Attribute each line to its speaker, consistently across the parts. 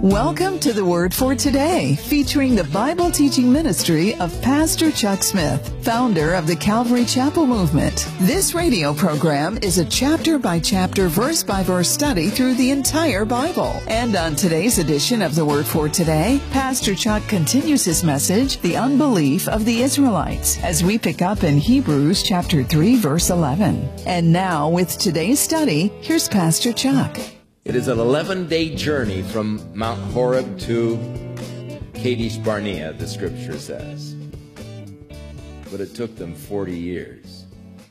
Speaker 1: Welcome to the Word for Today, featuring the Bible teaching ministry of Pastor Chuck Smith, founder of the Calvary Chapel Movement. This radio program is a chapter-by-chapter, verse-by-verse study through the entire Bible. And on today's edition of the Word for Today, Pastor Chuck continues his message, The Unbelief of the Israelites, as we pick up in Hebrews chapter 3, verse 11. And now, with today's study, here's Pastor Chuck.
Speaker 2: It is an 11-day journey from Mount Horeb to Kadesh Barnea, the scripture says. But it took them 40 years.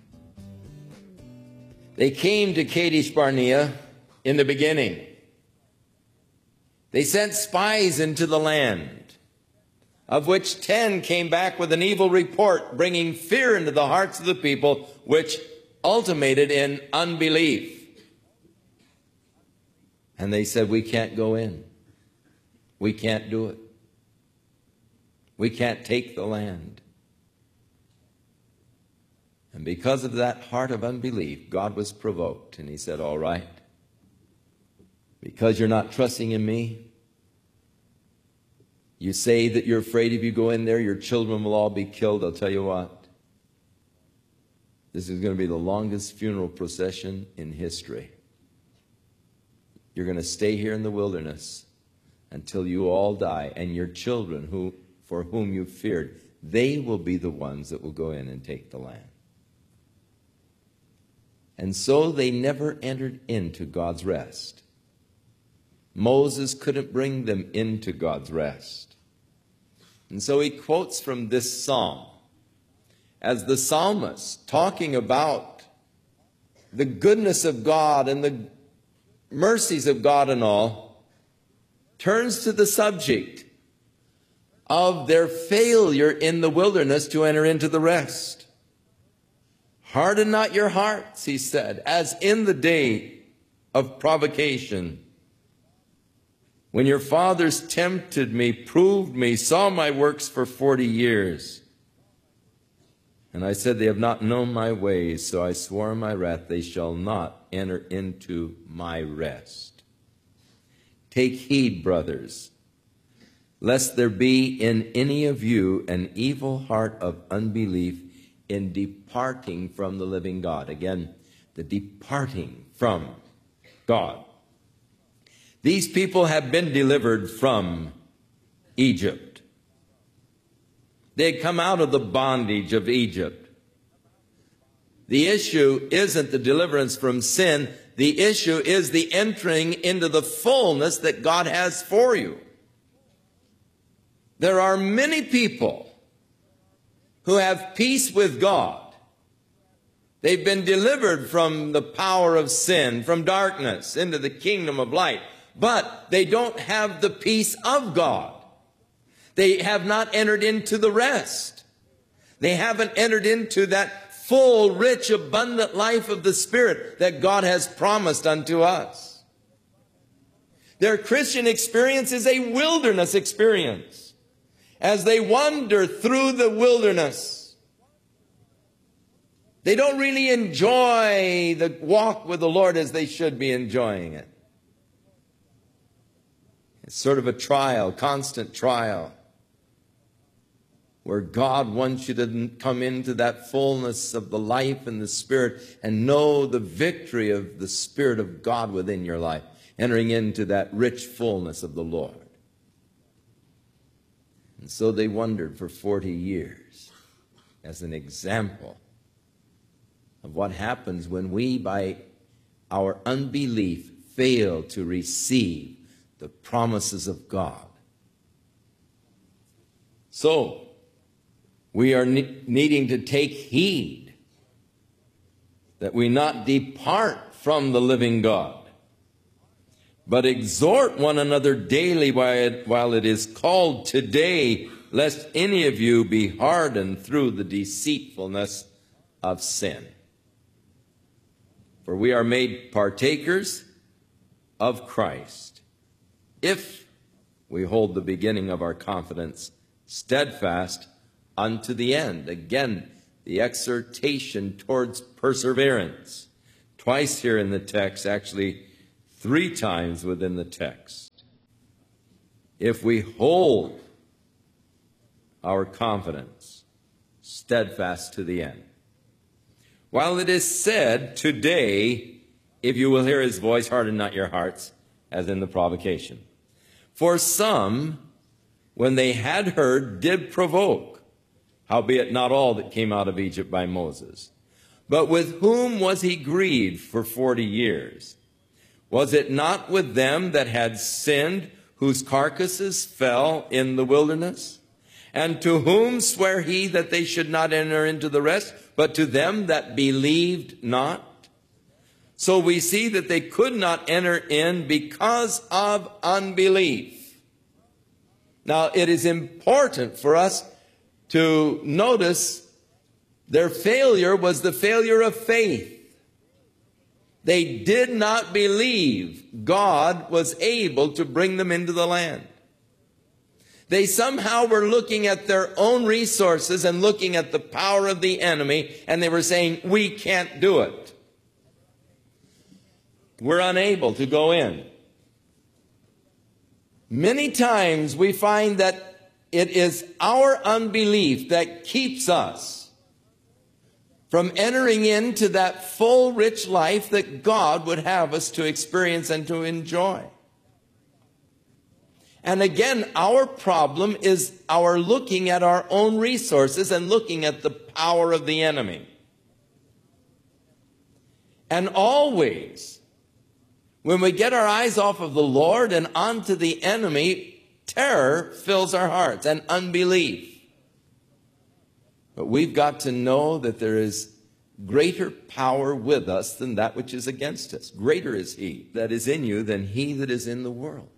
Speaker 2: They came to Kadesh Barnea in the beginning. They sent spies into the land, of which 10 came back with an evil report, bringing fear into the hearts of the people, which ultimated in unbelief. And they said, we can't go in. We can't do it. We can't take the land. And because of that heart of unbelief, God was provoked. And he said, all right, because you're not trusting in me, you say that you're afraid if you go in there, your children will all be killed. I'll tell you what, this is going to be the longest funeral procession in history. You're going to stay here in the wilderness until you all die, and your children, for whom you feared, they will be the ones that will go in and take the land. And so they never entered into God's rest. Moses couldn't bring them into God's rest. And so he quotes from this psalm as the psalmist talking about the goodness of God and the mercies of God and all, turns to the subject of their failure in the wilderness to enter into the rest. Harden not your hearts, he said, as in the day of provocation, when your fathers tempted me, proved me, saw my works for 40 years. And I said, they have not known my ways, so I swore in my wrath, they shall not enter into my rest. Take heed, brothers, lest there be in any of you an evil heart of unbelief in departing from the living God. Again, the departing from God. These people have been delivered from Egypt. They had come out of the bondage of Egypt. The issue isn't the deliverance from sin. The issue is the entering into the fullness that God has for you. There are many people who have peace with God. They've been delivered from the power of sin, from darkness into the kingdom of light. But they don't have the peace of God. They have not entered into the rest. They haven't entered into that full, rich, abundant life of the Spirit that God has promised unto us. Their Christian experience is a wilderness experience. As they wander through the wilderness, they don't really enjoy the walk with the Lord as they should be enjoying it. It's sort of a trial, constant trial, where God wants you to come into that fullness of the life and the Spirit and know the victory of the Spirit of God within your life, entering into that rich fullness of the Lord. And so they wandered for 40 years as an example of what happens when we, by our unbelief, fail to receive the promises of God. So, we are needing to take heed that we not depart from the living God, but exhort one another daily while it is called today, lest any of you be hardened through the deceitfulness of sin. For we are made partakers of Christ, if we hold the beginning of our confidence steadfast unto the end. Again, the exhortation towards perseverance. Twice here in the text, actually 3 times within the text. if we hold our confidence steadfast to the end. While it is said, today, if you will hear his voice, harden not your hearts, as in the provocation. For some, when they had heard, did provoke, howbeit not all that came out of Egypt by Moses. But with whom was he grieved for 40 years? Was it not with them that had sinned, whose carcasses fell in the wilderness? And to whom sware he that they should not enter into the rest, but to them that believed not? So we see that they could not enter in because of unbelief. Now, it is important for us to notice their failure was the failure of faith. They did not believe God was able to bring them into the land. They somehow were looking at their own resources and looking at the power of the enemy, and they were saying, we can't do it. We're unable to go in. Many times we find that it is our unbelief that keeps us from entering into that full, rich life that God would have us to experience and to enjoy. And again, our problem is our looking at our own resources and looking at the power of the enemy. And always, when we get our eyes off of the Lord and onto the enemy, terror fills our hearts and unbelief. But we've got to know that there is greater power with us than that which is against us. Greater is he that is in you than he that is in the world.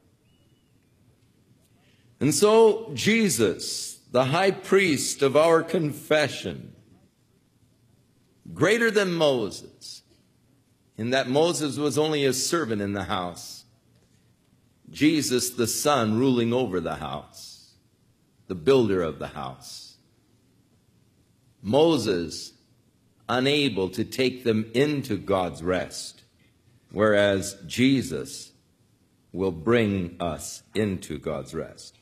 Speaker 2: And so Jesus, the high priest of our confession, greater than Moses, in that Moses was only a servant in the house. Jesus, the son, ruling over the house, the builder of the house. Moses, unable to take them into God's rest, whereas Jesus will bring us into God's rest.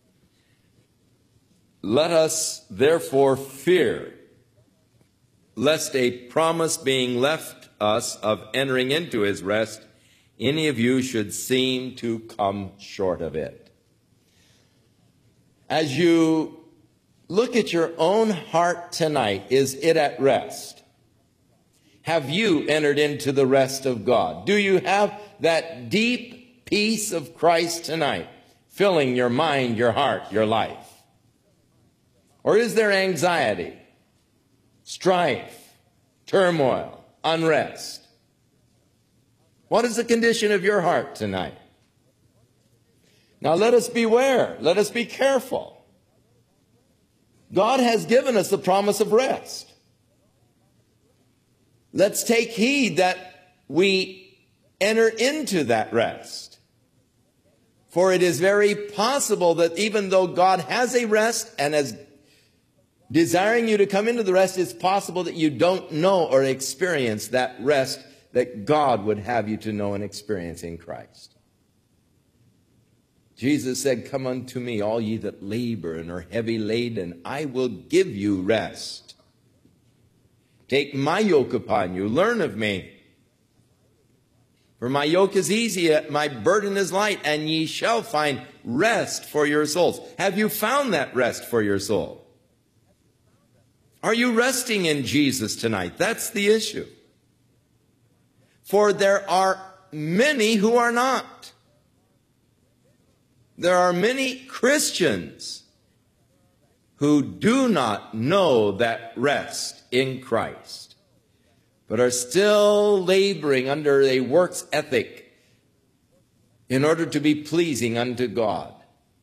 Speaker 2: Let us therefore fear, lest a promise being left us of entering into his rest, any of you should seem to come short of it. As you look at your own heart tonight, is it at rest? Have you entered into the rest of God? Do you have that deep peace of Christ tonight, filling your mind, your heart, your life? Or is there anxiety, strife, turmoil, unrest? What is the condition of your heart tonight? Now let us beware. Let us be careful. God has given us the promise of rest. Let's take heed that we enter into that rest. For it is very possible that even though God has a rest and is desiring you to come into the rest, it's possible that you don't know or experience that rest that God would have you to know and experience in Christ. Jesus said, come unto me, all ye that labor and are heavy laden, I will give you rest. Take my yoke upon you, learn of me. For my yoke is easy, my burden is light, and ye shall find rest for your souls. Have you found that rest for your soul? Are you resting in Jesus tonight? That's the issue. For there are many who are not. There are many Christians who do not know that rest in Christ, but are still laboring under a works ethic in order to be pleasing unto God.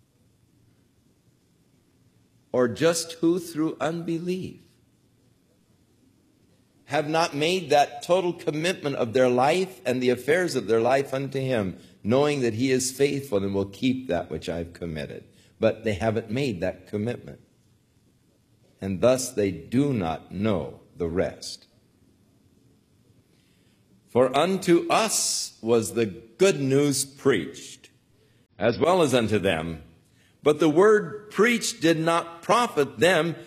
Speaker 2: Or just who through unbelief have not made that total commitment of their life and the affairs of their life unto him, knowing that he is faithful and will keep that which I've committed. But they haven't made that commitment. And thus they do not know the rest. For unto us was the good news preached, as well as unto them, But the word preached did not profit them